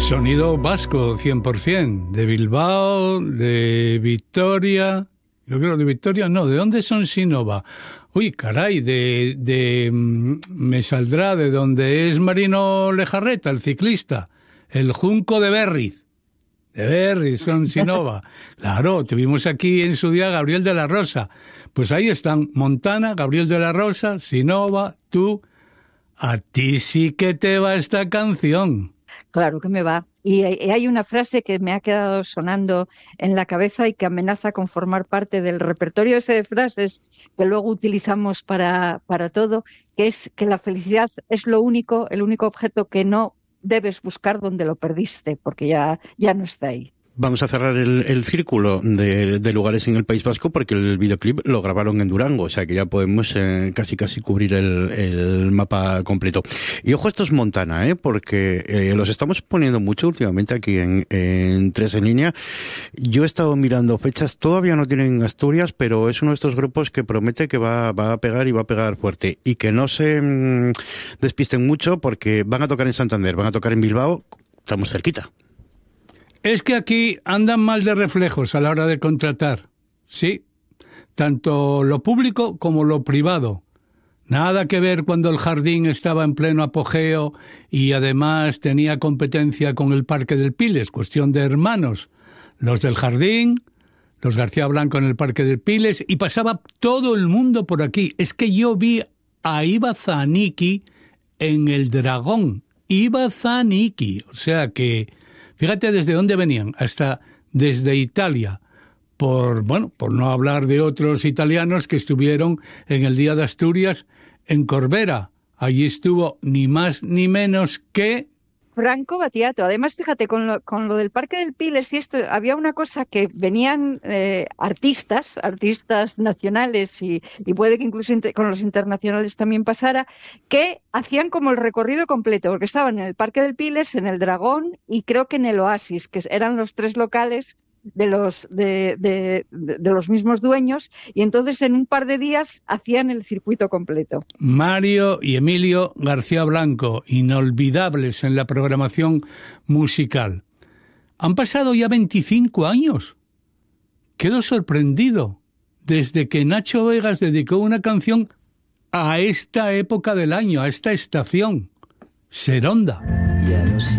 Sonido vasco, 100%, de Bilbao, de Vitoria, yo creo de Vitoria, no, ¿de dónde son Sinova? Uy, caray, me saldrá de donde es Marino Lejarreta, el ciclista, el Junco de Berriz son Sinova. Claro, tuvimos aquí en su día Gabriel de la Rosa, pues ahí están, Montana, Gabriel de la Rosa, Sinova, tú, a ti sí que te va esta canción. Claro que me va. Y hay una frase que me ha quedado sonando en la cabeza y que amenaza con formar parte del repertorio ese de frases que luego utilizamos para todo, que es que la felicidad es el único objeto que no debes buscar donde lo perdiste, porque ya no está ahí. Vamos a cerrar el círculo de lugares en el País Vasco porque el videoclip lo grabaron en Durango, o sea que ya podemos casi cubrir el mapa completo. Y ojo, esto es Montana, porque los estamos poniendo mucho últimamente aquí en Tres en Línea. Yo he estado mirando fechas, todavía no tienen Asturias, pero es uno de estos grupos que promete que va a pegar y va a pegar fuerte. Y que no se despisten mucho porque van a tocar en Santander, van a tocar en Bilbao, estamos cerquita. Es que aquí andan mal de reflejos a la hora de contratar, sí, tanto lo público como lo privado. Nada que ver cuando el Jardín estaba en pleno apogeo y además tenía competencia con el Parque del Piles, cuestión de hermanos. Los del Jardín, los García Blanco en el Parque del Piles y pasaba todo el mundo por aquí. Es que yo vi a Iva Zanicki en el Dragón, Iva Zanicki, o sea que... Fíjate desde dónde venían, hasta desde Italia, por no hablar de otros italianos que estuvieron en el Día de Asturias en Corbera. Allí estuvo ni más ni menos que... Franco Battiato. Además, fíjate, con lo del Parque del Piles y esto, había una cosa que venían artistas nacionales y puede que incluso con los internacionales también pasara, que hacían como el recorrido completo, porque estaban en el Parque del Piles, en el Dragón y creo que en el Oasis, que eran los tres locales de los mismos dueños, y entonces en un par de días hacían el circuito completo. Mario y Emilio García Blanco, inolvidables en la programación musical. Han pasado ya 25 años. Quedo sorprendido desde que Nacho Vegas dedicó una canción a esta época del año, a esta estación, Seronda. Ya no sé.